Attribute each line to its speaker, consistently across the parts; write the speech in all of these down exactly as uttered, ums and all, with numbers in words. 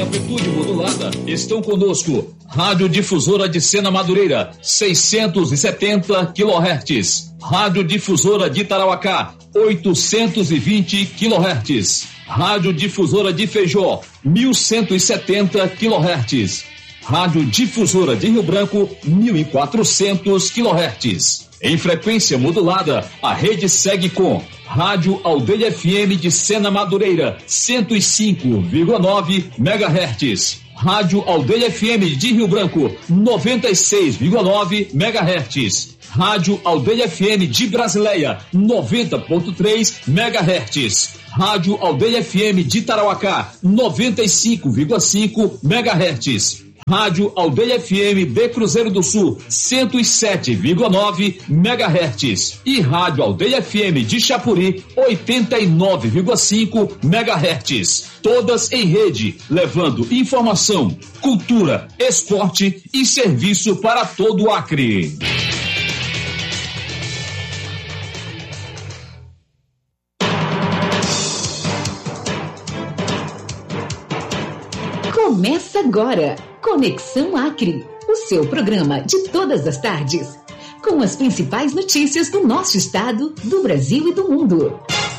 Speaker 1: amplitude modulada estão conosco. Rádio Difusora de Sena Madureira, seiscentos e setenta quilohertz. Rádio Difusora de Tarauacá, oitocentos e vinte quilohertz. Rádio Difusora de Feijó, mil cento e setenta quilohertz. Rádio Difusora de Rio Branco, mil e quatrocentos quilohertz. Em frequência modulada, a rede segue com Rádio Aldeia F M de Sena Madureira, cento e cinco vírgula nove megahertz. Rádio Aldeia F M de Rio Branco, noventa e seis vírgula nove megahertz. Rádio Aldeia F M de Brasileia, noventa ponto três megahertz. Rádio Aldeia F M de Tarauacá, noventa e cinco vírgula cinco megahertz. Rádio Aldeia F M de Cruzeiro do Sul, cento e sete vírgula nove megahertz. E Rádio Aldeia F M de Chapuri, oitenta e nove vírgula cinco megahertz. Todas em rede, levando informação, cultura, esporte e serviço para todo o Acre.
Speaker 2: Começa agora, Conexão Acre, o seu programa de todas as tardes, com as principais notícias do nosso estado, do Brasil e do mundo.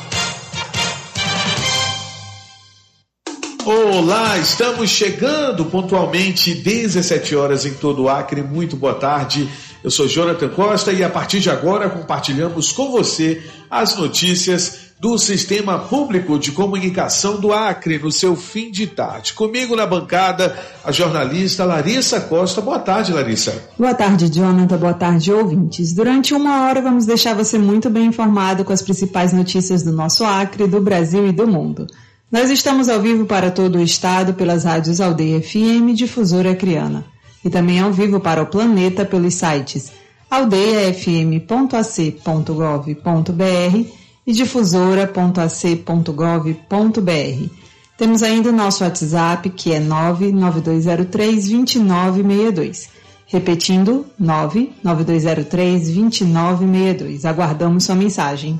Speaker 3: Olá, estamos chegando pontualmente, dezessete horas em todo o Acre. Muito boa tarde, eu sou Jonathan Costa e a partir de agora compartilhamos com você as notícias do Sistema Público de Comunicação do Acre no seu fim de tarde. Comigo na bancada, a jornalista Larissa Costa. Boa tarde, Larissa.
Speaker 4: Boa tarde, Jonathan. Boa tarde, ouvintes. Durante uma hora vamos deixar você muito bem informado com as principais notícias do nosso Acre, do Brasil e do mundo. Nós estamos ao vivo para todo o estado pelas rádios Aldeia F M e Difusora Acreana. E também ao vivo para o planeta pelos sites aldeia f m ponto a c ponto gov ponto b r e difusora ponto a c ponto gov ponto b r. Temos ainda o nosso WhatsApp, que é nove nove dois zero três, dois nove seis dois. Repetindo, nove nove dois zero três, dois nove seis dois. Aguardamos sua mensagem.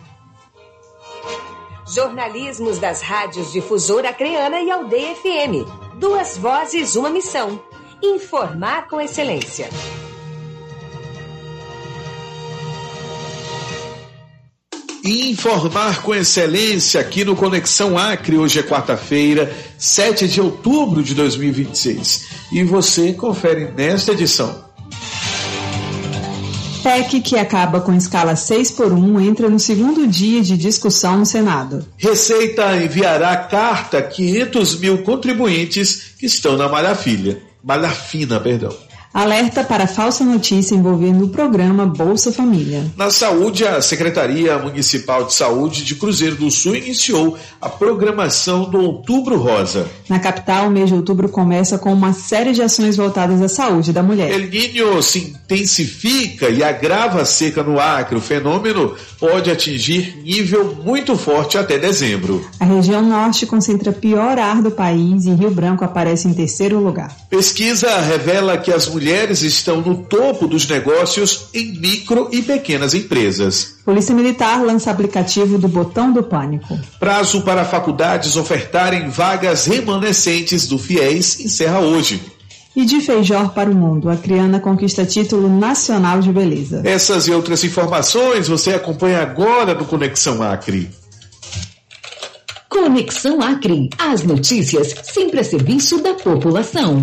Speaker 2: Jornalismos das rádios Difusora Acreana e Aldeia F M. Duas vozes, uma missão. Informar com excelência.
Speaker 3: Informar com excelência aqui no Conexão Acre. Hoje é quarta-feira, sete de outubro de dois mil e vinte e seis. E você confere nesta edição.
Speaker 4: P E C que acaba com escala seis por um entra no segundo dia de discussão no Senado.
Speaker 3: Receita enviará carta a quinhentos mil contribuintes que estão na malha fina. Malha fina, perdão.
Speaker 4: Alerta para falsa notícia envolvendo o programa Bolsa Família.
Speaker 3: Na saúde, a Secretaria Municipal de Saúde de Cruzeiro do Sul iniciou a programação do Outubro Rosa.
Speaker 4: Na capital, o mês de outubro começa com uma série de ações voltadas à saúde da mulher.
Speaker 3: El Niño se intensifica e agrava a seca no Acre. O fenômeno pode atingir nível muito forte até dezembro.
Speaker 4: A região norte concentra pior ar do país e Rio Branco aparece em terceiro lugar.
Speaker 3: Pesquisa revela que as mulheres Mulheres estão no topo dos negócios em micro e pequenas empresas.
Speaker 4: Polícia Militar lança aplicativo do Botão do Pânico.
Speaker 3: Prazo para faculdades ofertarem vagas remanescentes do FIES encerra hoje.
Speaker 4: E de Feijó para o mundo, a Acreana conquista título nacional de beleza.
Speaker 3: Essas e outras informações você acompanha agora no Conexão Acre.
Speaker 2: Conexão Acre, as notícias sempre a serviço da população.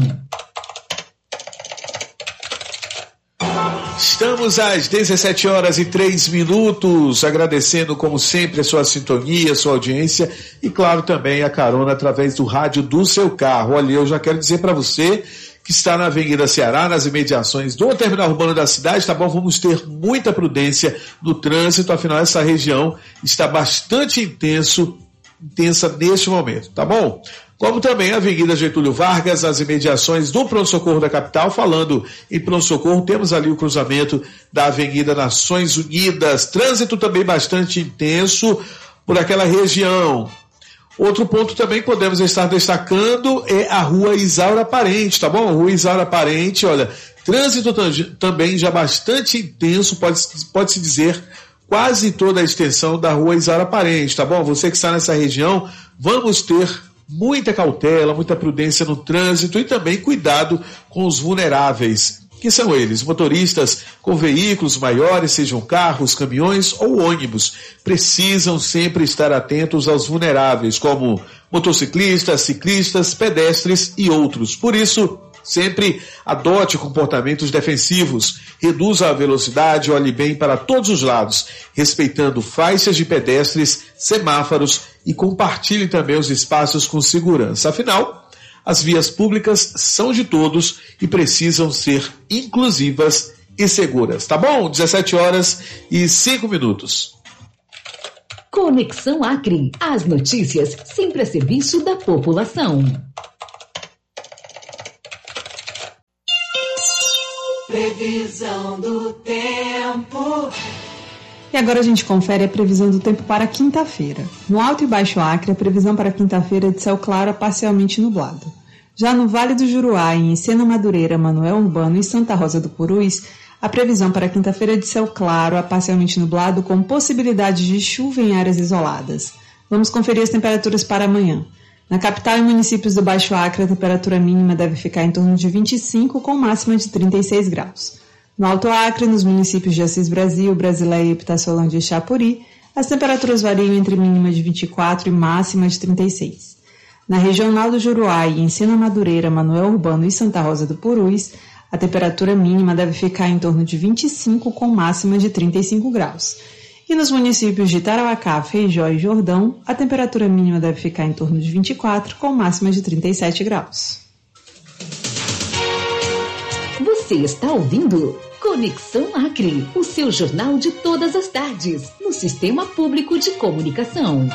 Speaker 3: Estamos às dezessete horas e três minutos, agradecendo como sempre a sua sintonia, a sua audiência e claro também a carona através do rádio do seu carro. Olha, eu já quero dizer para você que está na Avenida Ceará, nas imediações do terminal urbano da cidade, tá bom? Vamos ter muita prudência no trânsito, afinal essa região está bastante intenso, intensa neste momento, tá bom? Como também a Avenida Getúlio Vargas, as imediações do pronto-socorro da capital. Falando em pronto-socorro, temos ali o cruzamento da Avenida Nações Unidas, trânsito também bastante intenso por aquela região. Outro ponto também que podemos estar destacando é a Rua Isaura Parente, tá bom? Rua Isaura Parente, olha, trânsito também já bastante intenso, pode, pode-se dizer, quase toda a extensão da Rua Isaura Parente, tá bom? Você que está nessa região, vamos ter muita cautela, muita prudência no trânsito e também cuidado com os vulneráveis, que são eles, motoristas com veículos maiores, sejam carros, caminhões ou ônibus, precisam sempre estar atentos aos vulneráveis, como motociclistas, ciclistas, pedestres e outros. Por isso, sempre adote comportamentos defensivos, reduza a velocidade, olhe bem para todos os lados, respeitando faixas de pedestres, semáforos e compartilhe também os espaços com segurança. Afinal, as vias públicas são de todos e precisam ser inclusivas e seguras. Tá bom? dezessete horas e cinco minutos.
Speaker 2: Conexão Acre. As notícias sempre a serviço da população.
Speaker 5: Previsão do tempo.
Speaker 4: E agora a gente confere a previsão do tempo para quinta-feira. No Alto e Baixo Acre, a previsão para quinta-feira é de céu claro a parcialmente nublado. Já no Vale do Juruá, em Sena Madureira, Manoel Urbano e Santa Rosa do Purus, a previsão para quinta-feira é de céu claro a parcialmente nublado com possibilidade de chuva em áreas isoladas. Vamos conferir as temperaturas para amanhã. Na capital e municípios do Baixo Acre, a temperatura mínima deve ficar em torno de vinte e cinco, com máxima de trinta e seis graus. No Alto Acre, nos municípios de Assis Brasil, Brasileia, Ipitaçolândia e Chapuri, as temperaturas variam entre mínima de vinte e quatro e máxima de trinta e seis. Na regional do Juruá e em Sena Madureira, Manoel Urbano e Santa Rosa do Purus, a temperatura mínima deve ficar em torno de vinte e cinco, com máxima de trinta e cinco graus. E nos municípios de Tarauacá, Feijó e Jordão, a temperatura mínima deve ficar em torno de vinte e quatro, com máxima de trinta e sete graus.
Speaker 2: Você está ouvindo Conexão Acre, o seu jornal de todas as tardes, no Sistema Público de Comunicação.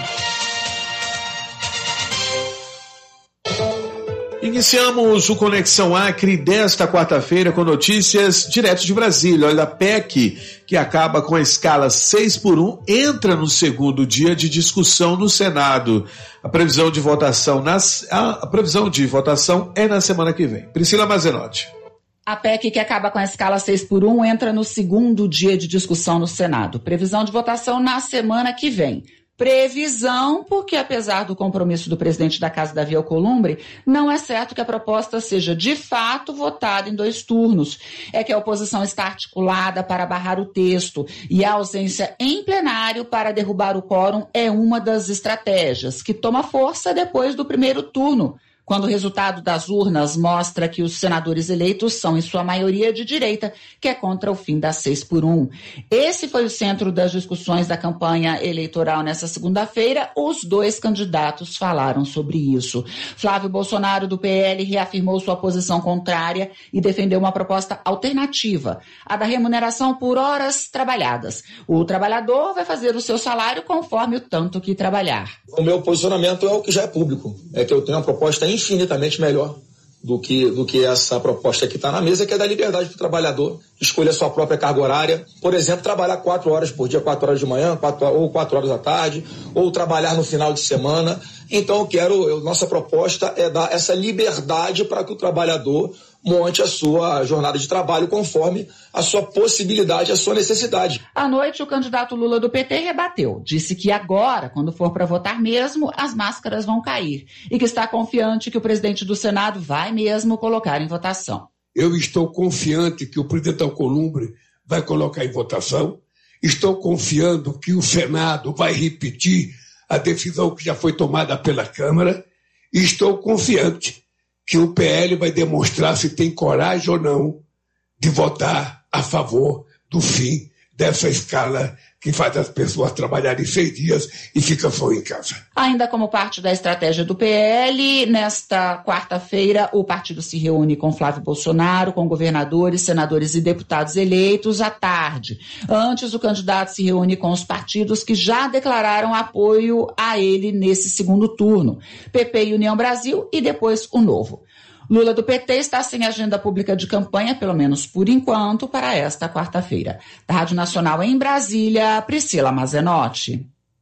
Speaker 3: Iniciamos o Conexão Acre desta quarta-feira com notícias direto de Brasília. Olha, a P E C, que acaba com a escala seis por um, entra no segundo dia de discussão no Senado. A previsão de votação, nas, a, a previsão de votação é na semana que vem. Priscila Mazenotti.
Speaker 6: A P E C que acaba com a escala seis por um entra no segundo dia de discussão no Senado. Previsão de votação na semana que vem. Previsão, porque apesar do compromisso do presidente da Casa, Davi Alcolumbre, não é certo que a proposta seja de fato votada em dois turnos. É que a oposição está articulada para barrar o texto e a ausência em plenário para derrubar o quórum é uma das estratégias, que toma força depois do primeiro turno, quando o resultado das urnas mostra que os senadores eleitos são, em sua maioria, de direita, que é contra o fim da seis por um. Esse foi o centro das discussões da campanha eleitoral nessa segunda-feira. Os dois candidatos falaram sobre isso. Flávio Bolsonaro, do P L, reafirmou sua posição contrária e defendeu uma proposta alternativa, a da remuneração por horas trabalhadas. O trabalhador vai fazer o seu salário conforme o tanto que trabalhar.
Speaker 7: O meu posicionamento é o que já é público, é que eu tenho uma proposta infinitamente melhor do que, do que essa proposta que está na mesa, que é da liberdade do trabalhador escolher a sua própria carga horária. Por exemplo, trabalhar quatro horas por dia, quatro horas de manhã, quatro, ou quatro horas da tarde, ou trabalhar no final de semana. Então, eu quero, eu, nossa proposta é dar essa liberdade para que o trabalhador monte a sua jornada de trabalho conforme a sua possibilidade, a sua necessidade.
Speaker 6: À noite, o candidato Lula do P T rebateu. Disse que agora, quando for para votar mesmo, as máscaras vão cair e que está confiante que o presidente do Senado vai mesmo colocar em votação.
Speaker 8: Eu estou confiante que o presidente Alcolumbre vai colocar em votação. Estou confiando que o Senado vai repetir a decisão que já foi tomada pela Câmara. E estou confiante que o P L vai demonstrar se tem coragem ou não de votar a favor do fim dessa escala que faz as pessoas trabalharem seis dias e ficam só em casa.
Speaker 6: Ainda como parte da estratégia do P L, nesta quarta-feira o partido se reúne com Flávio Bolsonaro, com governadores, senadores e deputados eleitos à tarde. Antes, o candidato se reúne com os partidos que já declararam apoio a ele nesse segundo turno, P P e União Brasil, e depois o Novo. Lula do P T está sem agenda pública de campanha, pelo menos por enquanto, para esta quarta-feira. Da Rádio Nacional em Brasília, Priscila Mazenotti.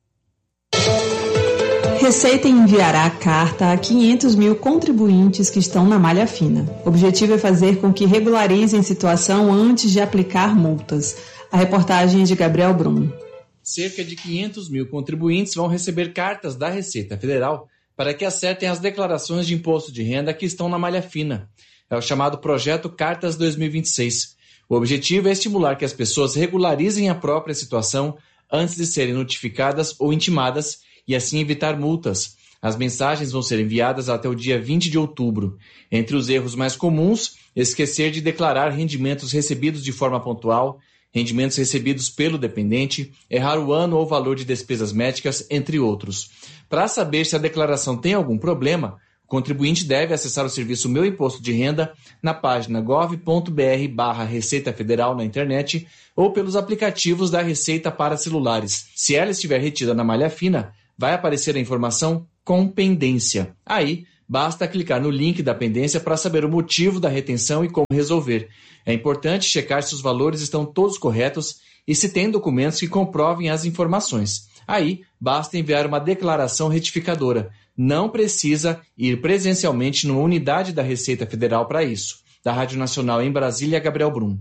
Speaker 4: Receita enviará carta a quinhentos mil contribuintes que estão na malha fina. O objetivo é fazer com que regularizem situação antes de aplicar multas. A reportagem é de Gabriel Bruno.
Speaker 9: Cerca de quinhentos mil contribuintes vão receber cartas da Receita Federal para que acertem as declarações de imposto de renda que estão na malha fina. É o chamado Projeto Cartas dois mil e vinte e seis. O objetivo é estimular que as pessoas regularizem a própria situação antes de serem notificadas ou intimadas e assim evitar multas. As mensagens vão ser enviadas até o dia vinte de outubro. Entre os erros mais comuns, esquecer de declarar rendimentos recebidos de forma pontual, rendimentos recebidos pelo dependente, errar o ano ou valor de despesas médicas, entre outros. Para saber se a declaração tem algum problema, o contribuinte deve acessar o serviço Meu Imposto de Renda na página gov ponto br barra Receita Federal na internet ou pelos aplicativos da Receita para celulares. Se ela estiver retida na malha fina, vai aparecer a informação com pendência. Aí, basta clicar no link da pendência para saber o motivo da retenção e como resolver. É importante checar se os valores estão todos corretos e se tem documentos que comprovem as informações. Aí, basta enviar uma declaração retificadora. Não precisa ir presencialmente numa unidade da Receita Federal para isso. Da Rádio Nacional em Brasília, Gabriel Brum.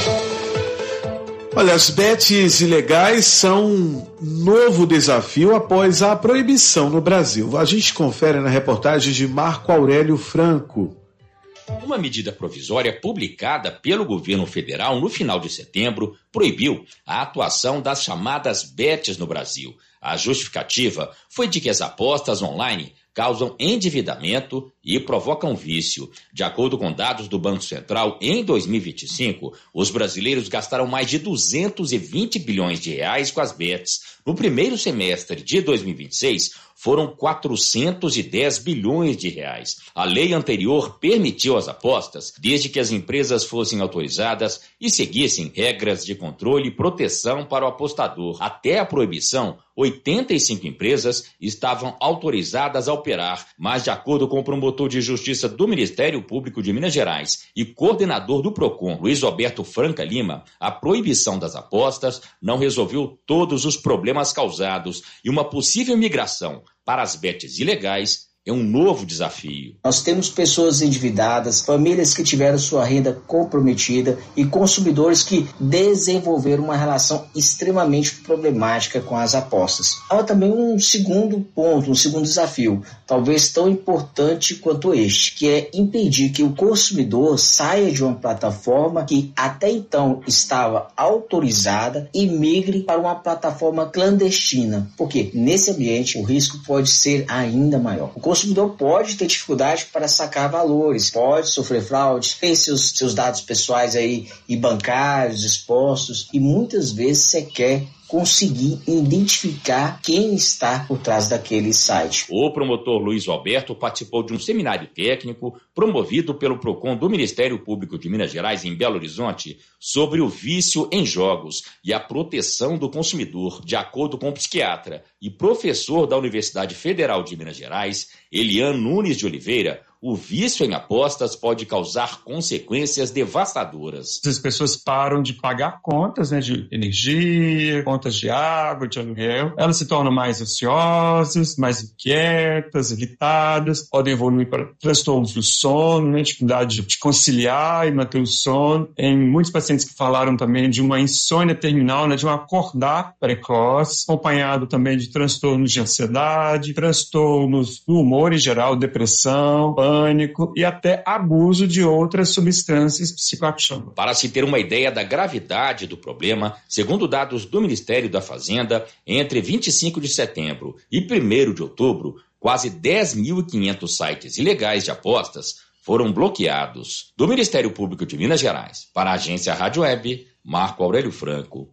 Speaker 3: Olha, as bets ilegais são um novo desafio após a proibição no Brasil. A gente confere na reportagem de Marco Aurélio Franco.
Speaker 10: Uma medida provisória publicada pelo governo federal no final de setembro proibiu a atuação das chamadas bets no Brasil. A justificativa foi de que as apostas online causam endividamento e provocam vício. De acordo com dados do Banco Central, em dois mil e vinte e cinco, os brasileiros gastaram mais de duzentos e vinte bilhões de reais com as bets. No primeiro semestre de dois mil e vinte e seis, foram quatrocentos e dez bilhões de reais. A lei anterior permitiu as apostas desde que as empresas fossem autorizadas e seguissem regras de controle e proteção para o apostador. Até a proibição, oitenta e cinco empresas estavam autorizadas a operar, mas de acordo com o promotor de justiça do Ministério Público de Minas Gerais e coordenador do PROCON, Luiz Roberto Franca Lima, a proibição das apostas não resolveu todos os problemas causados e uma possível migração para as bets ilegais é um novo desafio.
Speaker 11: Nós temos pessoas endividadas, famílias que tiveram sua renda comprometida e consumidores que desenvolveram uma relação extremamente problemática com as apostas. Há também um segundo ponto, um segundo desafio, talvez tão importante quanto este, que é impedir que o consumidor saia de uma plataforma que até então estava autorizada e migre para uma plataforma clandestina, porque nesse ambiente o risco pode ser ainda maior. O consumidor pode ter dificuldade para sacar valores, pode sofrer fraude, tem seus, seus dados pessoais aí e bancários expostos e muitas vezes sequer conseguir identificar quem está por trás daquele site.
Speaker 10: O promotor Luiz Alberto participou de um seminário técnico promovido pelo PROCON do Ministério Público de Minas Gerais em Belo Horizonte sobre o vício em jogos e a proteção do consumidor. De acordo com o psiquiatra e professor da Universidade Federal de Minas Gerais, Elian Nunes de Oliveira, o vício em apostas pode causar consequências devastadoras.
Speaker 12: As pessoas param de pagar contas, né, de energia, contas de água, de aluguel. Elas se tornam mais ansiosas, mais inquietas, irritadas, podem evoluir para transtornos do sono, né, dificuldade de conciliar e manter o sono. Tem muitos pacientes que falaram também de uma insônia terminal, né, de um acordar precoce, acompanhado também de transtornos de ansiedade, transtornos do humor em geral, depressão, pânico e até abuso de outras substâncias psicoativas.
Speaker 10: Para se ter uma ideia da gravidade do problema, segundo dados do Ministério da Fazenda, entre vinte e cinco de setembro e primeiro de outubro, quase dez mil e quinhentos sites ilegais de apostas foram bloqueados. Do Ministério Público de Minas Gerais, para a agência Rádio Web, Marco Aurélio Franco.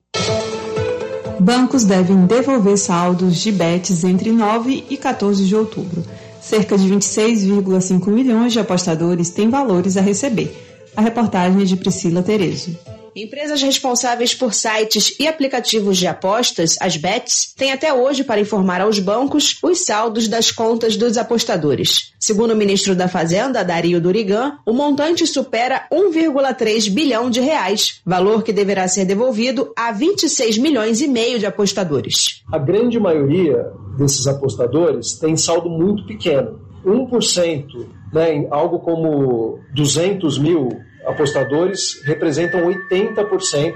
Speaker 4: Bancos devem devolver saldos de bets entre nove e quatorze de outubro. Cerca de vinte e seis vírgula cinco milhões de apostadores têm valores a receber. A reportagem é de Priscila Terezo.
Speaker 13: Empresas responsáveis por sites e aplicativos de apostas, as bets, têm até hoje para informar aos bancos os saldos das contas dos apostadores. Segundo o ministro da Fazenda, Dario Durigan, o montante supera um vírgula três bilhão de reais, valor que deverá ser devolvido a vinte e seis milhões e meio de apostadores.
Speaker 14: A grande maioria desses apostadores tem saldo muito pequeno. um por cento, né, em algo como duzentos mil apostadores representam oitenta por cento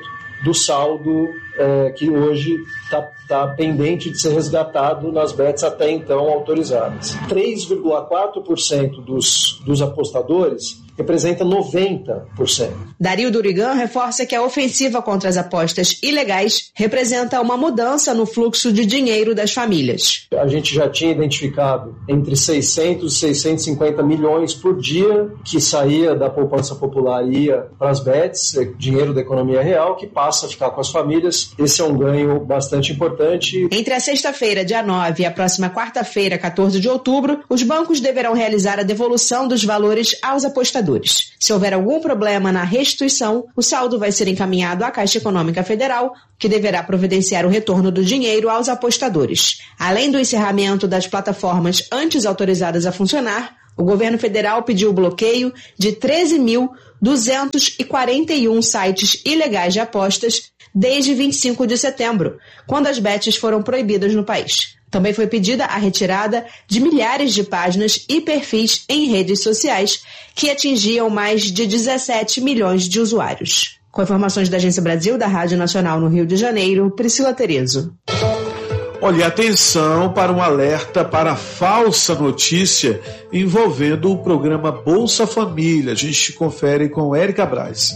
Speaker 14: do saldo é, que hoje está tá pendente de ser resgatado nas bets até então autorizadas. três vírgula quatro por cento dos, dos apostadores representa noventa por cento.
Speaker 13: Dario Durigan reforça que a ofensiva contra as apostas ilegais representa uma mudança no fluxo de dinheiro das famílias.
Speaker 14: A gente já tinha identificado entre seiscentos e seiscentos e cinquenta milhões por dia que saía da poupança popular e ia para as bets, dinheiro da economia real, que passa a ficar com as famílias. Esse é um ganho bastante importante.
Speaker 13: Entre a sexta-feira, dia nove, e a próxima quarta-feira, quatorze de outubro, os bancos deverão realizar a devolução dos valores aos apostadores. Se houver algum problema na restituição, o saldo vai ser encaminhado à Caixa Econômica Federal, que deverá providenciar o retorno do dinheiro aos apostadores. Além do encerramento das plataformas antes autorizadas a funcionar, o governo federal pediu o bloqueio de treze mil duzentos e quarenta e um sites ilegais de apostas desde vinte e cinco de setembro, quando as bets foram proibidas no país. Também foi pedida a retirada de milhares de páginas e perfis em redes sociais que atingiam mais de dezessete milhões de usuários. Com informações da Agência Brasil, da Rádio Nacional no Rio de Janeiro, Priscila Terezo.
Speaker 3: Olha, atenção para um alerta para a falsa notícia envolvendo o programa Bolsa Família. A gente confere com Érica Braz.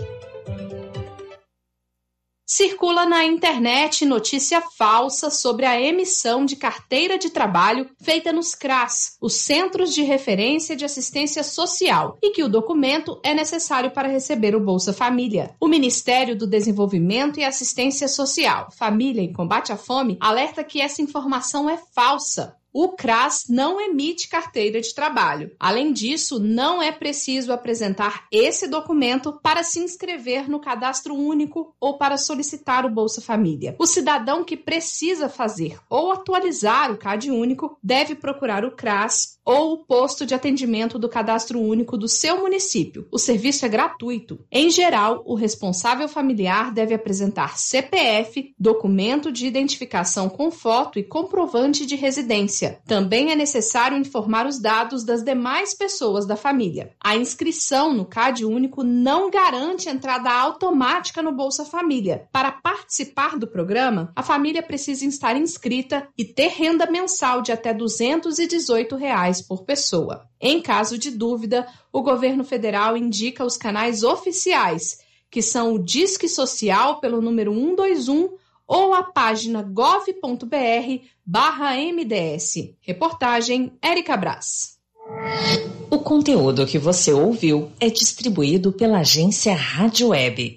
Speaker 15: Circula na internet notícia falsa sobre a emissão de carteira de trabalho feita nos C R A S, os Centros de Referência de Assistência Social, e que o documento é necessário para receber o Bolsa Família. O Ministério do Desenvolvimento e Assistência Social, Família e Combate à Fome, alerta que essa informação é falsa. O C R A S não emite carteira de trabalho. Além disso, não é preciso apresentar esse documento para se inscrever no Cadastro Único ou para solicitar o Bolsa Família. O cidadão que precisa fazer ou atualizar o C A D Único deve procurar o C R A S ou o posto de atendimento do Cadastro Único do seu município. O serviço é gratuito. Em geral, o responsável familiar deve apresentar C P F, documento de identificação com foto e comprovante de residência. Também é necessário informar os dados das demais pessoas da família. A inscrição no C A D Único não garante entrada automática no Bolsa Família. Para participar do programa, a família precisa estar inscrita e ter renda mensal de até duzentos e dezoito reais por pessoa. Em caso de dúvida, o governo federal indica os canais oficiais, que são o Disque Social pelo número um dois um ou a página gov.br barra MDS. Reportagem Érica Braz.
Speaker 2: O conteúdo que você ouviu é distribuído pela agência Rádio Web.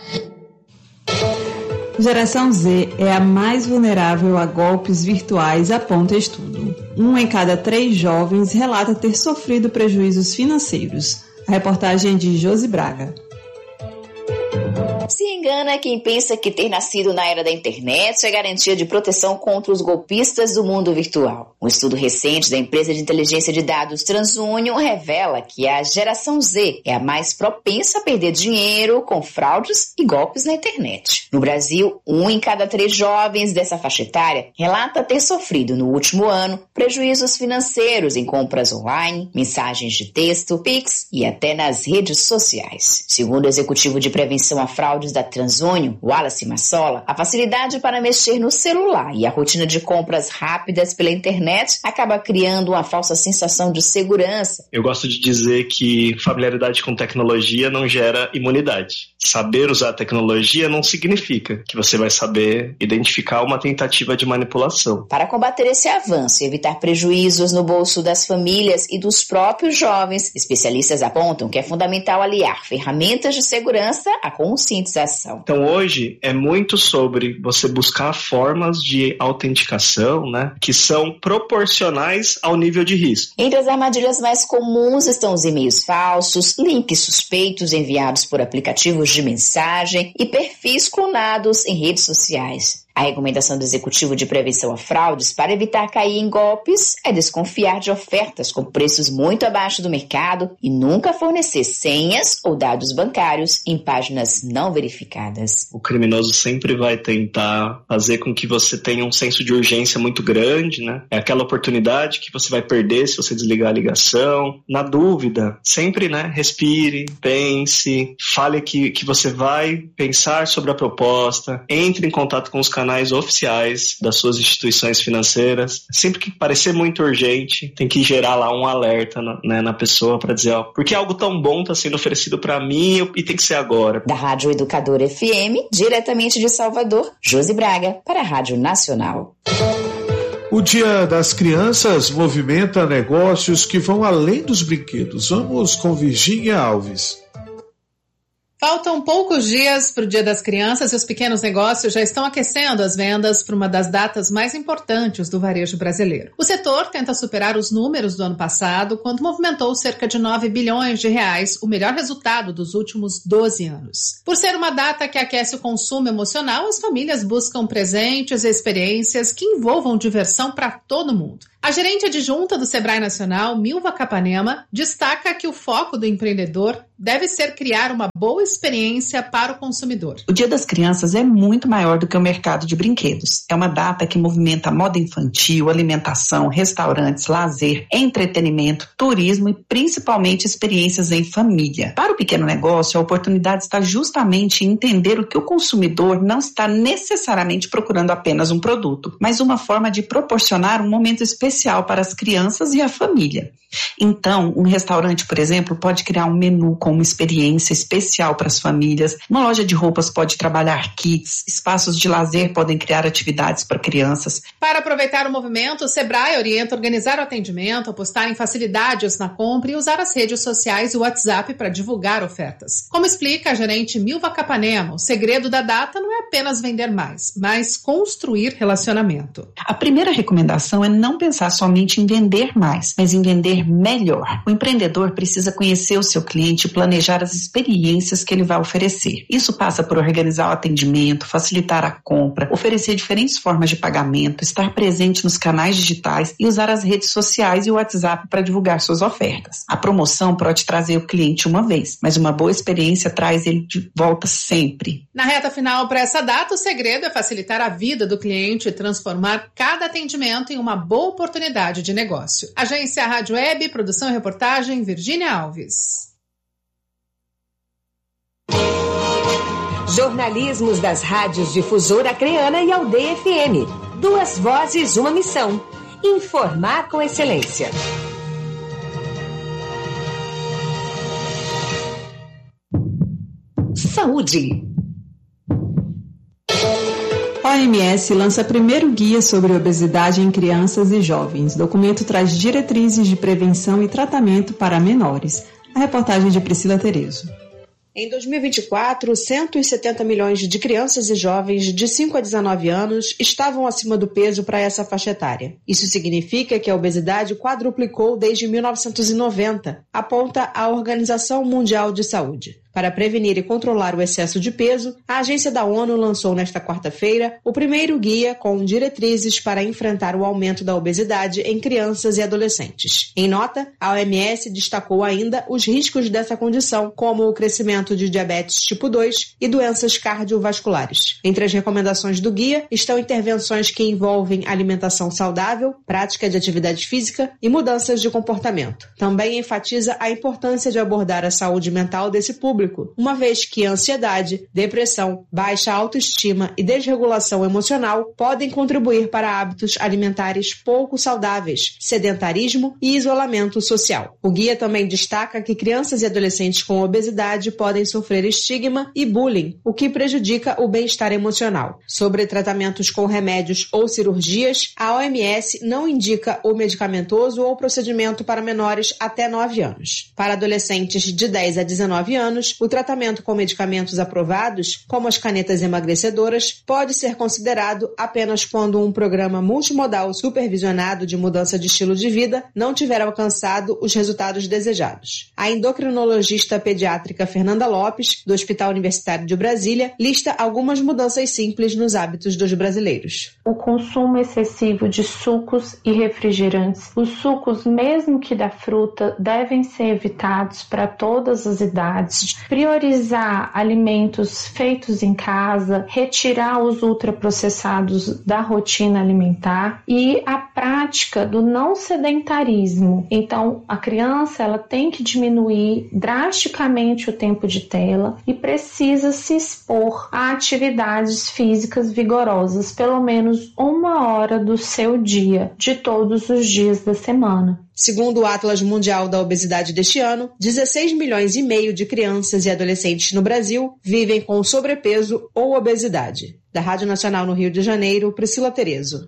Speaker 4: Geração Z é a mais vulnerável a golpes virtuais, aponta estudo. Um em cada três jovens relata ter sofrido prejuízos financeiros. A reportagem é de Josi Braga.
Speaker 16: Se engana quem pensa que ter nascido na era da internet é garantia de proteção contra os golpistas do mundo virtual. Um estudo recente da empresa de inteligência de dados TransUnion revela que a geração Z é a mais propensa a perder dinheiro com fraudes e golpes na internet. No Brasil, um em cada três jovens dessa faixa etária relata ter sofrido no último ano prejuízos financeiros em compras online, mensagens de texto, Pix e até nas redes sociais. Segundo o executivo de prevenção a fraudes da TransUnion, Wallace Massola, a facilidade para mexer no celular e a rotina de compras rápidas pela internet acaba criando uma falsa sensação de segurança.
Speaker 17: Eu gosto de dizer que familiaridade com tecnologia não gera imunidade. Saber usar a tecnologia não significa que você vai saber identificar uma tentativa de manipulação.
Speaker 16: Para combater esse avanço e evitar prejuízos no bolso das famílias e dos próprios jovens, especialistas apontam que é fundamental aliar ferramentas de segurança à conscientização.
Speaker 17: Então hoje é muito sobre você buscar formas de autenticação, né, que são proporcionais ao nível de risco.
Speaker 16: Entre as armadilhas mais comuns estão os e-mails falsos, links suspeitos enviados por aplicativos de mensagem e perfis clonados em redes sociais. A recomendação do Executivo de Prevenção a Fraudes para evitar cair em golpes é desconfiar de ofertas com preços muito abaixo do mercado e nunca fornecer senhas ou dados bancários em páginas não verificadas.
Speaker 17: O criminoso sempre vai tentar fazer com que você tenha um senso de urgência muito grande, né? É aquela oportunidade que você vai perder se você desligar a ligação. Na dúvida, sempre, né? Respire, pense, fale que, que você vai pensar sobre a proposta, entre em contato com os canais oficiais das suas instituições financeiras. Sempre que parecer muito urgente, tem que gerar lá um alerta na, né, na pessoa para dizer, ó, porque algo tão bom está sendo oferecido para mim e tem que ser agora.
Speaker 16: Da Rádio Educador F M, diretamente de Salvador, Josi Braga, para a Rádio Nacional.
Speaker 3: O Dia das Crianças movimenta negócios que vão além dos brinquedos. Vamos com Virgínia Alves.
Speaker 15: Faltam poucos dias para o Dia das Crianças e os pequenos negócios já estão aquecendo as vendas para uma das datas mais importantes do varejo brasileiro. O setor tenta superar os números do ano passado, quando movimentou cerca de nove bilhões de reais, o melhor resultado dos últimos doze anos. Por ser uma data que aquece o consumo emocional, as famílias buscam presentes e experiências que envolvam diversão para todo mundo. A gerente adjunta do Sebrae Nacional, Milva Capanema, destaca que o foco do empreendedor deve ser criar uma boa experiência para o consumidor.
Speaker 18: O Dia das Crianças é muito maior do que o mercado de brinquedos. É uma data que movimenta a moda infantil, alimentação, restaurantes, lazer, entretenimento, turismo e principalmente experiências em família. Para o pequeno negócio, a oportunidade está justamente em entender o que o consumidor não está necessariamente procurando apenas um produto, mas uma forma de proporcionar um momento especial especial para as crianças e a família. Então, um restaurante, por exemplo, pode criar um menu com uma experiência especial para as famílias. Uma loja de roupas pode trabalhar kits, espaços de lazer podem criar atividades para crianças.
Speaker 15: Para aproveitar o movimento, o Sebrae orienta a organizar o atendimento, apostar em facilidades na compra e usar as redes sociais e o WhatsApp para divulgar ofertas. Como explica a gerente Milva Capanema, o segredo da data não é apenas vender mais, mas construir relacionamento.
Speaker 18: A primeira recomendação é não pensar somente em vender mais, mas em vender melhor. O empreendedor precisa conhecer o seu cliente e planejar as experiências que ele vai oferecer. Isso passa por organizar o atendimento, facilitar a compra, oferecer diferentes formas de pagamento, estar presente nos canais digitais e usar as redes sociais e o WhatsApp para divulgar suas ofertas. A promoção pode trazer o cliente uma vez, mas uma boa experiência traz ele de volta sempre.
Speaker 15: Na reta final para essa data, o segredo é facilitar a vida do cliente e transformar cada atendimento em uma boa oportunidade de negócio. Agência Rádio Web, produção e reportagem, Virgínia Alves.
Speaker 2: Jornalismos das rádios Difusora Acreana e Aldeia F M. Duas vozes, uma missão. Informar com excelência. Saúde.
Speaker 4: A O M S lança primeiro guia sobre obesidade em crianças e jovens. O documento traz diretrizes de prevenção e tratamento para menores. A reportagem de Priscila Terezo.
Speaker 13: Em dois mil e vinte e quatro, cento e setenta milhões de crianças e jovens de cinco a dezenove anos estavam acima do peso para essa faixa etária. Isso significa que a obesidade quadruplicou desde mil novecentos e noventa, aponta a Organização Mundial de Saúde. Para prevenir e controlar o excesso de peso, a agência da ONU lançou nesta quarta-feira o primeiro guia com diretrizes para enfrentar o aumento da obesidade em crianças e adolescentes. Em nota, a O M S destacou ainda os riscos dessa condição, como o crescimento de diabetes tipo dois e doenças cardiovasculares. Entre as recomendações do guia estão intervenções que envolvem alimentação saudável, prática de atividade física e mudanças de comportamento. Também enfatiza a importância de abordar a saúde mental desse público, uma vez que ansiedade, depressão, baixa autoestima e desregulação emocional podem contribuir para hábitos alimentares pouco saudáveis, sedentarismo e isolamento social. O guia também destaca que crianças e adolescentes com obesidade podem sofrer estigma e bullying, o que prejudica o bem-estar emocional. Sobre tratamentos com remédios ou cirurgias, a O M S não indica o medicamentoso ou procedimento para menores até nove anos. Para adolescentes de dez a dezenove anos, sintomas, o tratamento com medicamentos aprovados, como as canetas emagrecedoras, pode ser considerado apenas quando um programa multimodal supervisionado de mudança de estilo de vida não tiver alcançado os resultados desejados. A endocrinologista pediátrica Fernanda Lopes, do Hospital Universitário de Brasília, lista algumas mudanças simples nos hábitos dos brasileiros.
Speaker 19: O consumo excessivo de sucos e refrigerantes. Os sucos, mesmo que da fruta, devem ser evitados para todas as idades. Priorizar alimentos feitos em casa, retirar os ultraprocessados da rotina alimentar e a prática do não sedentarismo. Então, a criança ela tem que diminuir drasticamente o tempo de tela e precisa se expor a atividades físicas vigorosas, pelo menos uma hora do seu dia, de todos os dias da semana.
Speaker 13: Segundo o Atlas Mundial da Obesidade deste ano, dezesseis milhões e meio de crianças e adolescentes no Brasil vivem com sobrepeso ou obesidade. Da Rádio Nacional no Rio de Janeiro, Priscila Terezo.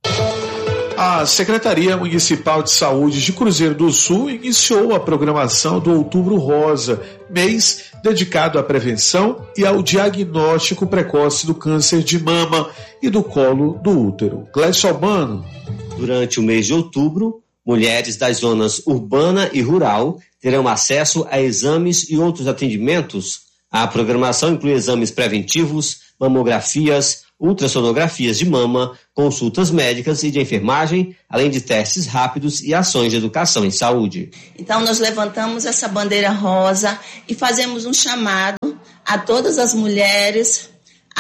Speaker 3: A Secretaria Municipal de Saúde de Cruzeiro do Sul iniciou a programação do Outubro Rosa, mês dedicado à prevenção e ao diagnóstico precoce do câncer de mama e do colo do útero. Glécio Albano.
Speaker 20: Durante o mês de outubro, mulheres das zonas urbana e rural terão acesso a exames e outros atendimentos. A programação inclui exames preventivos, mamografias, ultrassonografias de mama, consultas médicas e de enfermagem, além de testes rápidos e ações de educação em saúde.
Speaker 21: Então, nós levantamos essa bandeira rosa e fazemos um chamado a todas as mulheres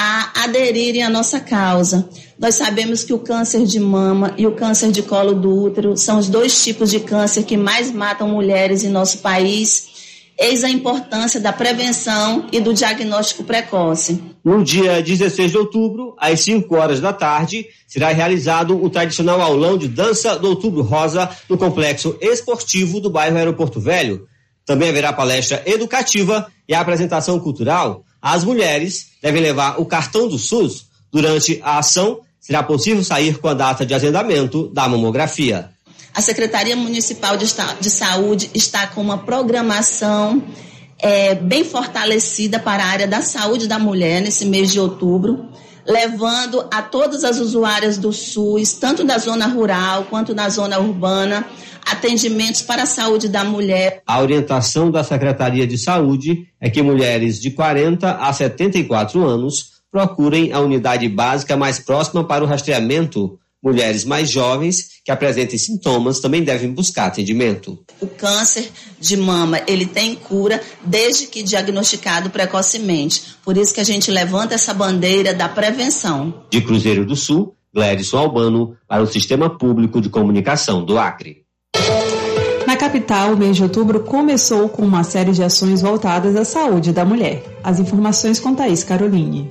Speaker 21: a aderirem à nossa causa. Nós sabemos que o câncer de mama e o câncer de colo do útero são os dois tipos de câncer que mais matam mulheres em nosso país. Eis a importância da prevenção e do diagnóstico precoce.
Speaker 20: No dia dezesseis de outubro, às cinco horas da tarde, será realizado o tradicional aulão de dança do Outubro Rosa no Complexo Esportivo do bairro Aeroporto Velho. Também haverá palestra educativa e apresentação cultural. As mulheres devem levar o cartão do SUS. Durante a ação, será possível sair com a data de agendamento da mamografia.
Speaker 21: A Secretaria Municipal de, de Saúde está com uma programação é, bem fortalecida para a área da saúde da mulher nesse mês de outubro, levando a todas as usuárias do SUS, tanto da zona rural quanto da zona urbana, atendimentos para a saúde da mulher.
Speaker 20: A orientação da Secretaria de Saúde é que mulheres de quarenta a setenta e quatro anos procurem a unidade básica mais próxima para o rastreamento. Mulheres mais jovens que apresentem sintomas também devem buscar atendimento.
Speaker 21: O câncer de mama, ele tem cura desde que diagnosticado precocemente. Por isso que a gente levanta essa bandeira da prevenção.
Speaker 20: De Cruzeiro do Sul, Glédson Albano, para o Sistema Público de Comunicação do Acre.
Speaker 4: Na capital, o mês de outubro começou com uma série de ações voltadas à saúde da mulher. As informações com Thaís Caroline.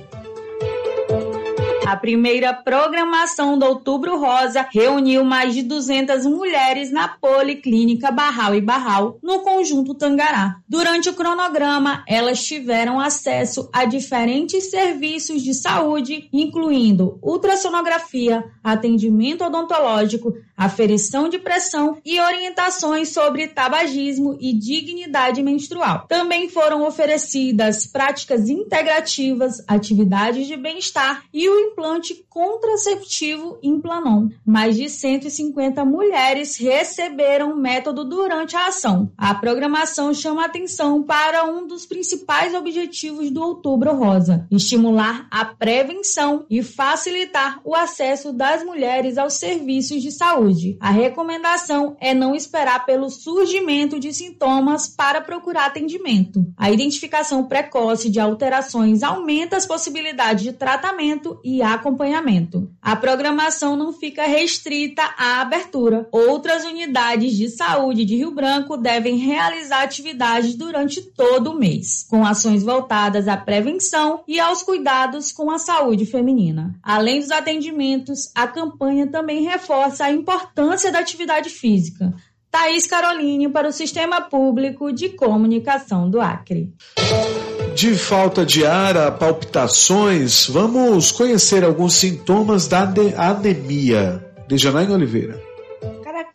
Speaker 22: A primeira programação do Outubro Rosa reuniu mais de duzentas mulheres na Policlínica Barral e Barral, no Conjunto Tangará. Durante o cronograma, elas tiveram acesso a diferentes serviços de saúde, incluindo ultrassonografia, atendimento odontológico, aferição de pressão e orientações sobre tabagismo e dignidade menstrual. Também foram oferecidas práticas integrativas, atividades de bem-estar e o implante contraceptivo Implanon. Mais de cento e cinquenta mulheres receberam o método durante a ação. A programação chama atenção para um dos principais objetivos do Outubro Rosa: estimular a prevenção e facilitar o acesso das mulheres aos serviços de saúde. A recomendação é não esperar pelo surgimento de sintomas para procurar atendimento. A identificação precoce de alterações aumenta as possibilidades de tratamento e acompanhamento. A programação não fica restrita à abertura. Outras unidades de saúde de Rio Branco devem realizar atividades durante todo o mês, com ações voltadas à prevenção e aos cuidados com a saúde feminina. Além dos atendimentos, a campanha também reforça a importância da atividade física. Thaís Caroline para o Sistema Público de Comunicação do Acre.
Speaker 3: De falta de ar a palpitações, vamos conhecer alguns sintomas da anemia. Dejanaína Oliveira.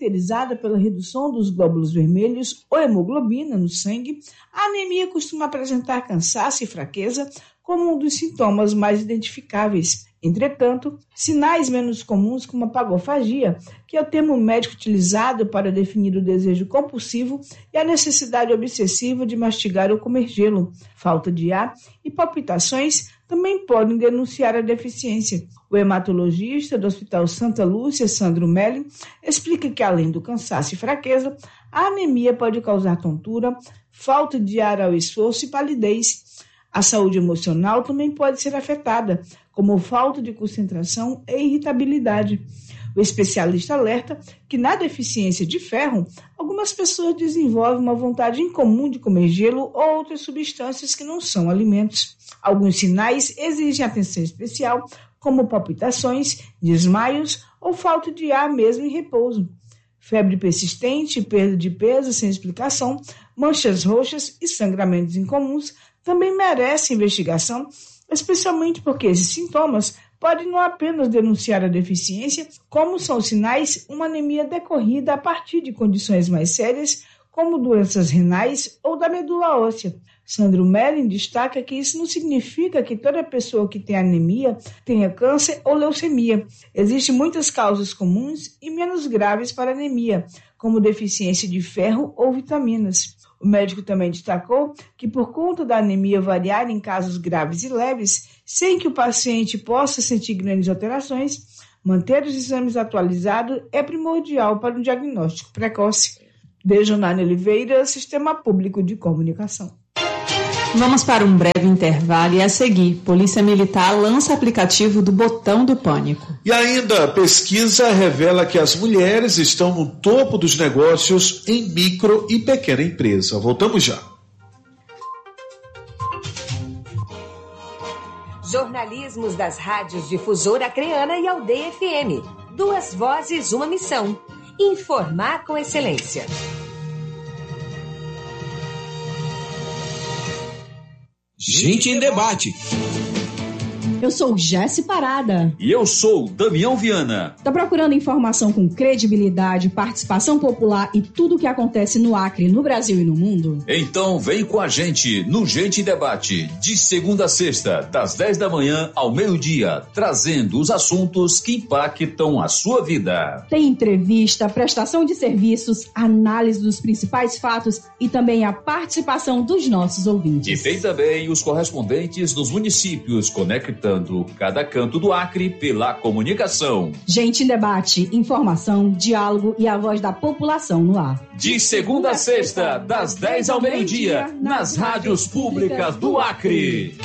Speaker 1: caracterizada pela redução dos glóbulos vermelhos ou hemoglobina no sangue, a anemia costuma apresentar cansaço e fraqueza como um dos sintomas mais identificáveis. Entretanto, sinais menos comuns como a pagofagia, que é o termo médico utilizado para definir o desejo compulsivo e a necessidade obsessiva de mastigar ou comer gelo, falta de ar e palpitações também podem denunciar a deficiência. O hematologista do Hospital Santa Lúcia, Sandro Melli, explica que além do cansaço e fraqueza, a anemia pode causar tontura, falta de ar ao esforço e palidez. A saúde emocional também pode ser afetada, como falta de concentração e irritabilidade. O especialista alerta que na deficiência de ferro, algumas pessoas desenvolvem uma vontade incomum de comer gelo ou outras substâncias que não são alimentos. Alguns sinais exigem atenção especial, como palpitações, desmaios ou falta de ar mesmo em repouso. Febre persistente, perda de peso sem explicação, manchas roxas e sangramentos incomuns também merecem investigação, especialmente porque esses sintomas podem não apenas denunciar a deficiência, como são sinais uma anemia decorrida a partir de condições mais sérias, como doenças renais ou da medula óssea. Sandro Melli destaca que isso não significa que toda pessoa que tem anemia tenha câncer ou leucemia. Existem muitas causas comuns e menos graves para anemia, como deficiência de ferro ou vitaminas. O médico também destacou que, por conta da anemia variar em casos graves e leves, sem que o paciente possa sentir grandes alterações, manter os exames atualizados é primordial para um diagnóstico precoce. Dejonane Oliveira, Sistema Público de Comunicação.
Speaker 4: Vamos para um breve intervalo e a seguir, Polícia Militar lança aplicativo do Botão do Pânico.
Speaker 3: E ainda, pesquisa revela que as mulheres estão no topo dos negócios em micro e pequena empresa. Voltamos já.
Speaker 2: Jornalismos das rádios Difusora Acreana e Aldeia F M. Duas vozes, uma missão. Informar com excelência.
Speaker 5: Gente em Debate.
Speaker 23: Eu sou Jéssica Parada.
Speaker 5: E eu sou Damião Viana.
Speaker 23: Tá procurando informação com credibilidade, participação popular e tudo o que acontece no Acre, no Brasil e no mundo?
Speaker 5: Então vem com a gente no Gente em Debate, de segunda a sexta, das dez da manhã ao meio-dia, trazendo os assuntos que impactam a sua vida.
Speaker 23: Tem entrevista, prestação de serviços, análise dos principais fatos e também a participação dos nossos ouvintes.
Speaker 5: E tem também os correspondentes dos municípios, conectando cada canto do Acre pela comunicação.
Speaker 23: Gente em Debate, informação, diálogo e a voz da população no ar.
Speaker 5: De segunda a sexta, das dez ao meio-dia, nas rádios públicas do Acre.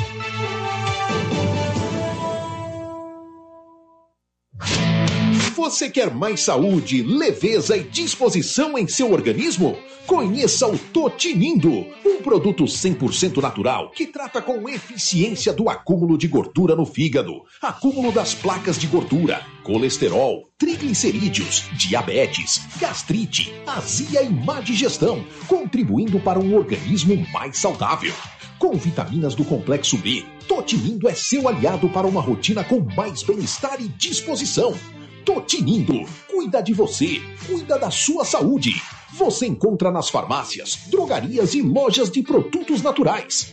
Speaker 24: Você quer mais saúde, leveza e disposição em seu organismo? Conheça o Totinindo, um produto cem por cento natural que trata com eficiência do acúmulo de gordura no fígado, acúmulo das placas de gordura, colesterol, triglicerídeos, diabetes, gastrite, azia e má digestão, contribuindo para um organismo mais saudável. Com vitaminas do complexo B, Totinindo é seu aliado para uma rotina com mais bem-estar e disposição. Totinindo, cuida de você, cuida da sua saúde. Você encontra nas farmácias, drogarias e lojas de produtos naturais.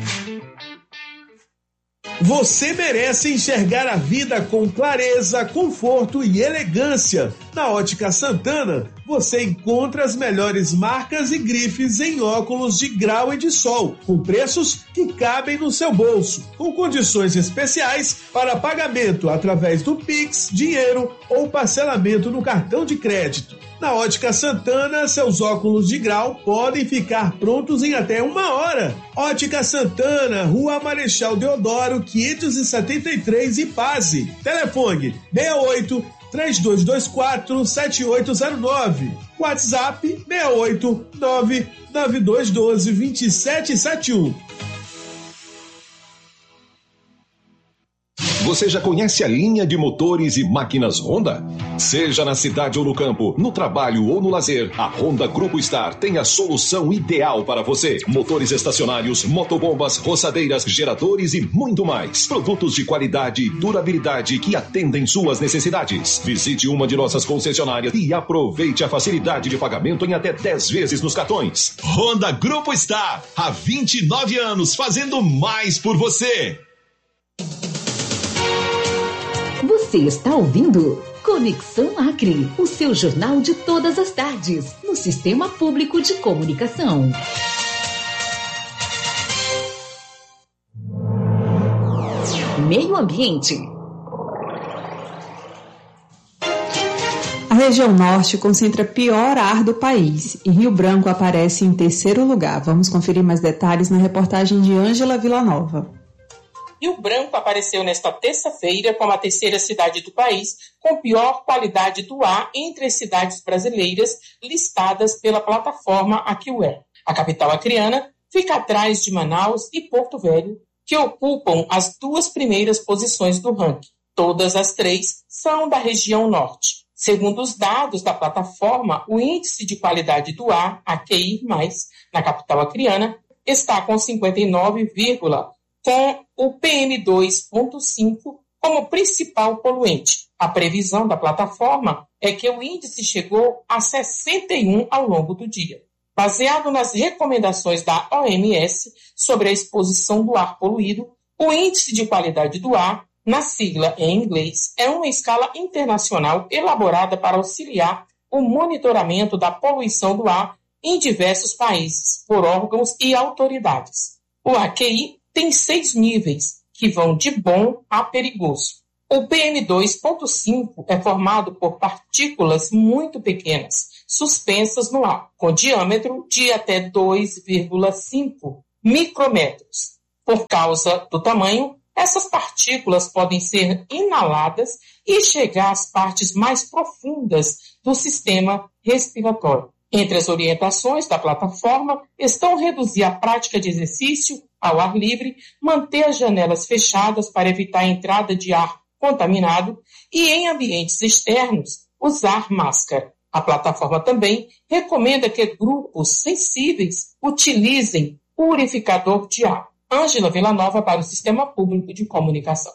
Speaker 3: Você merece enxergar a vida com clareza, conforto e elegância. Na Ótica Santana, você encontra as melhores marcas e grifes em óculos de grau e de sol, com preços que cabem no seu bolso, com condições especiais para pagamento através do Pix, dinheiro ou parcelamento no cartão de crédito. Na Ótica Santana, seus óculos de grau podem ficar prontos em até uma hora. Ótica Santana, Rua Marechal Deodoro, quinhentos e setenta e três, Ipase. Telefone seis oito, três dois dois quatro, sete oito zero nove. WhatsApp seis oito, nove nove dois um dois, dois sete sete um.
Speaker 24: Você já conhece a linha de motores e máquinas Honda? Seja na cidade ou no campo, no trabalho ou no lazer, a Honda Grupo Star tem a solução ideal para você. Motores estacionários, motobombas, roçadeiras, geradores e muito mais. Produtos de qualidade e durabilidade que atendem suas necessidades. Visite uma de nossas concessionárias e aproveite a facilidade de pagamento em até dez vezes nos cartões.
Speaker 6: Honda Grupo Star, há vinte e nove anos fazendo mais por você.
Speaker 2: Você está ouvindo Conexão Acre, o seu jornal de todas as tardes, no Sistema Público de Comunicação. Meio Ambiente.
Speaker 4: A região norte concentra pior ar do país e Rio Branco aparece em terceiro lugar. Vamos conferir mais detalhes na reportagem de Ângela Villanova.
Speaker 7: Rio Branco apareceu nesta terça-feira como a terceira cidade do país com pior qualidade do ar entre as cidades brasileiras listadas pela plataforma AccuAir. A capital acreana fica atrás de Manaus e Porto Velho, que ocupam as duas primeiras posições do ranking. Todas as três são da região norte. Segundo os dados da plataforma, o índice de qualidade do ar, A Q I mais, na capital acreana, está com cinquenta e nove, com o P M dois ponto cinco como principal poluente. A previsão da plataforma é que o índice chegou a sessenta e um ao longo do dia. Baseado nas recomendações da O M S sobre a exposição do ar poluído, o índice de qualidade do ar, na sigla em inglês, é uma escala internacional elaborada para auxiliar o monitoramento da poluição do ar em diversos países, por órgãos e autoridades. O A Q I tem seis níveis, que vão de bom a perigoso. O P M dois ponto cinco é formado por partículas muito pequenas, suspensas no ar, com diâmetro de até dois vírgula cinco micrômetros. Por causa do tamanho, essas partículas podem ser inaladas e chegar às partes mais profundas do sistema respiratório. Entre as orientações da plataforma estão reduzir a prática de exercício ao ar livre, manter as janelas fechadas para evitar a entrada de ar contaminado e, em ambientes externos, usar máscara. A plataforma também recomenda que grupos sensíveis utilizem purificador de ar. Ângela Villanova para o Sistema Público de Comunicação.